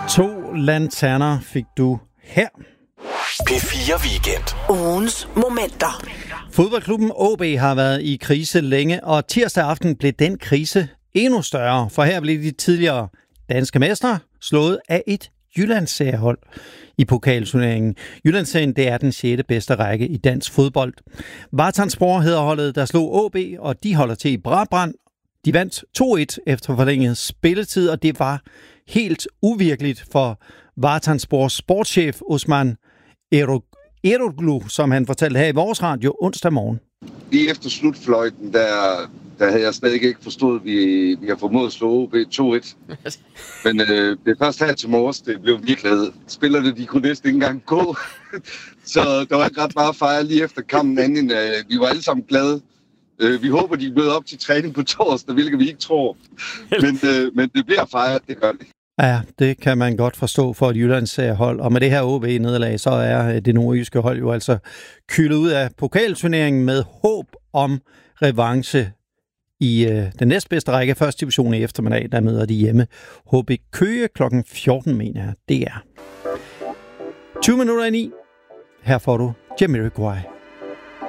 2 lanterner fik du her. P4 Weekend. Ugens momenter. Fodboldklubben OB har været i krise længe, og tirsdag aften blev den krise endnu større, for her blev de tidligere danske mestre slået af et Jyllandsseriehold i pokalturneringen. Jyllandsserien, det er den 6. bedste række i dansk fodbold. Vartranspor hedder holdet, der slog OB, og de holder til i Brabrand. De vandt 2-1 efter forlænget spilletid, og det var helt uvirkeligt for Vartranspors sportschef Osman Eroglu, som han fortalte her i vores radio onsdag morgen. Lige efter slutfløjten, der havde jeg stadig ikke forstået, at vi har formået at slå OB 2-1. Men det er først her til morges, det blev virkelig. Spillerne, de kunne næsten ikke engang gå. Så der var ikke ret meget fejre lige efter kampen anden. Vi var alle sammen glade. Vi håber, de møder op til træning på torsdag, hvilket vi ikke tror. Men det bliver fejret, det gør det. Ja, det kan man godt forstå for et Jyllandsseriehold. Og med det her OB-nederlag, så er det nordjyske hold jo altså kylet ud af pokalturneringen med håb om revanche i den næstbedste række, første division i eftermiddag. Der møder de hjemme HB Køge kl. 14, mener jeg. Det er 20 minutter i 9. Her får du Jamiroquai.